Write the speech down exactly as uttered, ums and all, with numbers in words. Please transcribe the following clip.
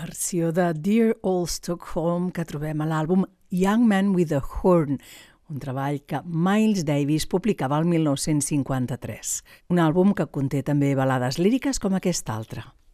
versió de Dear Old Stockholm que trobem a l'àlbum Young Man with a Horn, un treball que Miles Davis publicava el mil nou-cents cinquanta-tres. Un àlbum que conté també balades líriques com aquesta altra.